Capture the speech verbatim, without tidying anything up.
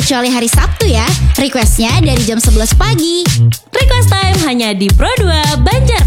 kecuali hari Sabtu ya. Requestnya dari jam sebelas pagi. Request time hanya di Pro dua Banjar